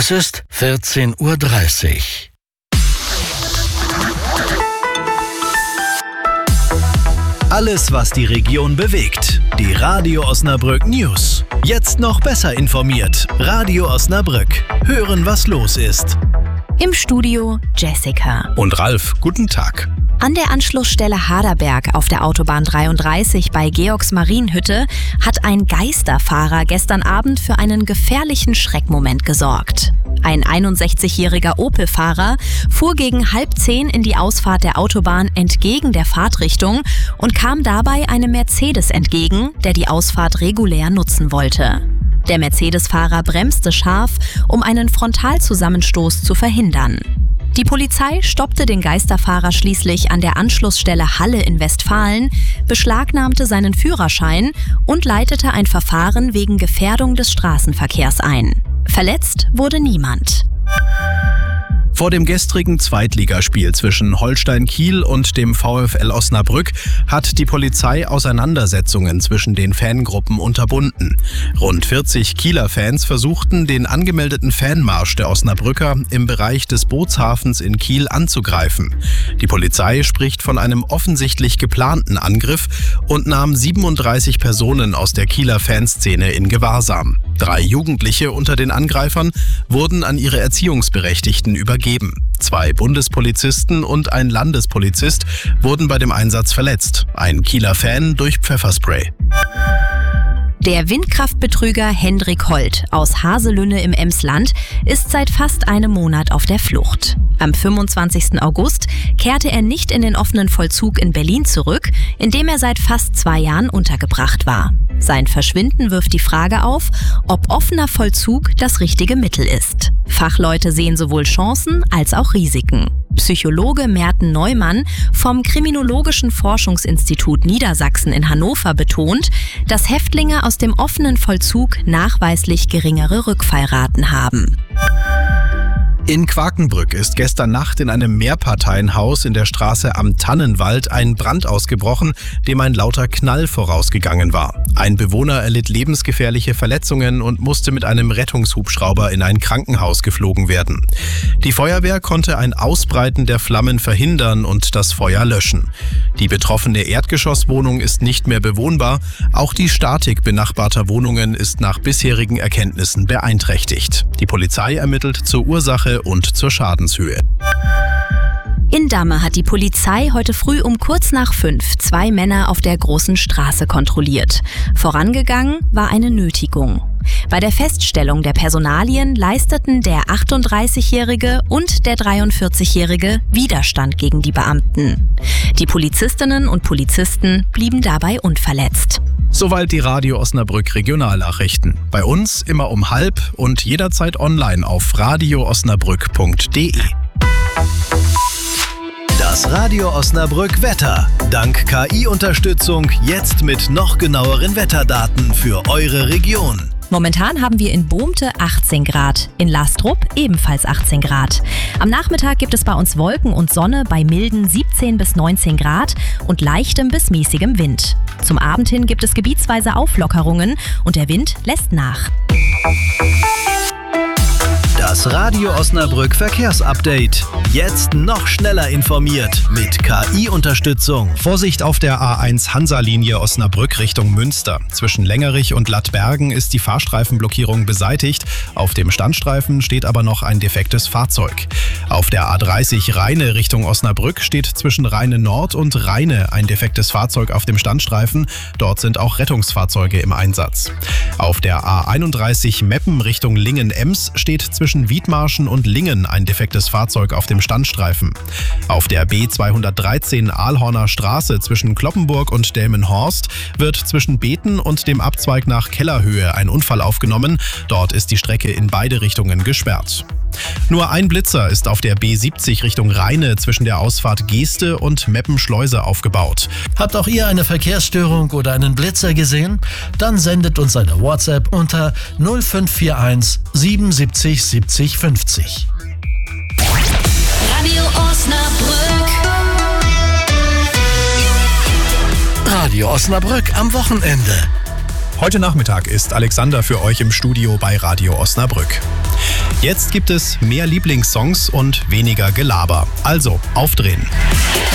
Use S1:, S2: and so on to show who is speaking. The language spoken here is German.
S1: Es ist 14:30 Uhr.
S2: Alles, was die Region bewegt. Die Radio Osnabrück News. Jetzt noch besser informiert. Radio Osnabrück. Hören, was los ist.
S3: Im Studio Jessica
S2: und Ralf. Guten Tag.
S3: An der Anschlussstelle Haderberg auf der Autobahn 33 bei Georgsmarienhütte hat ein Geisterfahrer gestern Abend für einen gefährlichen Schreckmoment gesorgt. Ein 61-jähriger Opel-Fahrer fuhr gegen 9:30 in die Ausfahrt der Autobahn entgegen der Fahrtrichtung und kam dabei einem Mercedes entgegen, der die Ausfahrt regulär nutzen wollte. Der Mercedes-Fahrer bremste scharf, um einen Frontalzusammenstoß zu verhindern. Die Polizei stoppte den Geisterfahrer schließlich an der Anschlussstelle Halle in Westfalen, beschlagnahmte seinen Führerschein und leitete ein Verfahren wegen Gefährdung des Straßenverkehrs ein. Verletzt wurde niemand.
S2: Vor dem gestrigen Zweitligaspiel zwischen Holstein Kiel und dem VfL Osnabrück hat die Polizei Auseinandersetzungen zwischen den Fangruppen unterbunden. Rund 40 Kieler Fans versuchten, den angemeldeten Fanmarsch der Osnabrücker im Bereich des Bootshafens in Kiel anzugreifen. Die Polizei spricht von einem offensichtlich geplanten Angriff und nahm 37 Personen aus der Kieler Fanszene in Gewahrsam. 3 Jugendliche unter den Angreifern wurden an ihre Erziehungsberechtigten übergeben. 2 Bundespolizisten und ein Landespolizist wurden bei dem Einsatz verletzt. Ein Kieler Fan durch Pfefferspray.
S3: Der Windkraftbetrüger Hendrik Holt aus Haselünne im Emsland ist seit fast einem Monat auf der Flucht. Am 25. August kehrte er nicht in den offenen Vollzug in Berlin zurück, in dem er seit fast 2 Jahren untergebracht war. Sein Verschwinden wirft die Frage auf, ob offener Vollzug das richtige Mittel ist. Fachleute sehen sowohl Chancen als auch Risiken. Psychologe Merten Neumann vom Kriminologischen Forschungsinstitut Niedersachsen in Hannover betont, dass Häftlinge aus dem offenen Vollzug nachweislich geringere Rückfallraten haben.
S2: In Quakenbrück ist gestern Nacht in einem Mehrparteienhaus in der Straße Am Tannenwald ein Brand ausgebrochen, dem ein lauter Knall vorausgegangen war. Ein Bewohner erlitt lebensgefährliche Verletzungen und musste mit einem Rettungshubschrauber in ein Krankenhaus geflogen werden. Die Feuerwehr konnte ein Ausbreiten der Flammen verhindern und das Feuer löschen. Die betroffene Erdgeschosswohnung ist nicht mehr bewohnbar. Auch die Statik benachbarter Wohnungen ist nach bisherigen Erkenntnissen beeinträchtigt. Die Polizei ermittelt zur Ursache und zur Schadenshöhe.
S3: In Damme hat die Polizei heute früh um kurz nach 5 2 Männer auf der Großen Straße kontrolliert. Vorangegangen war eine Nötigung. Bei der Feststellung der Personalien leisteten der 38-Jährige und der 43-Jährige Widerstand gegen die Beamten. Die Polizistinnen und Polizisten blieben dabei unverletzt.
S2: Soweit die Radio Osnabrück Regionalnachrichten. Bei uns immer um 12:30 und jederzeit online auf radioosnabrück.de.
S4: Das Radio Osnabrück Wetter. Dank KI-Unterstützung jetzt mit noch genaueren Wetterdaten für eure Region.
S3: Momentan haben wir in Bohmte 18 Grad, in Lastrup ebenfalls 18 Grad. Am Nachmittag gibt es bei uns Wolken und Sonne bei milden 17 bis 19 Grad und leichtem bis mäßigem Wind. Zum Abend hin gibt es gebietsweise Auflockerungen und der Wind lässt nach.
S4: Das Radio Osnabrück Verkehrsupdate. Jetzt noch schneller informiert mit KI-Unterstützung.
S2: Vorsicht auf der A1 Hansa-Linie Osnabrück Richtung Münster. Zwischen Längerich und Lattbergen ist die Fahrstreifenblockierung beseitigt. Auf dem Standstreifen steht aber noch ein defektes Fahrzeug. Auf der A30 Rheine Richtung Osnabrück steht zwischen Rheine Nord und Rheine ein defektes Fahrzeug auf dem Standstreifen. Dort sind auch Rettungsfahrzeuge im Einsatz. Auf der A31 Meppen Richtung Lingen-Ems steht zwischen Wiedmarschen und Lingen ein defektes Fahrzeug auf dem Standstreifen. Auf der B213 Aalhorner Straße zwischen Kloppenburg und Delmenhorst wird zwischen Beten und dem Abzweig nach Kellerhöhe ein Unfall aufgenommen. Dort ist die Strecke in beide Richtungen gesperrt. Nur ein Blitzer ist auf der B70 Richtung Rheine zwischen der Ausfahrt Geeste und Meppenschleuse aufgebaut.
S5: Habt auch ihr eine Verkehrsstörung oder einen Blitzer gesehen? Dann sendet uns eine WhatsApp unter 0541 77 70 50.
S6: Radio Osnabrück.
S1: Radio Osnabrück am Wochenende.
S2: Heute Nachmittag ist Alexander für euch im Studio bei Radio Osnabrück. Jetzt gibt es mehr Lieblingssongs und weniger Gelaber. Also aufdrehen.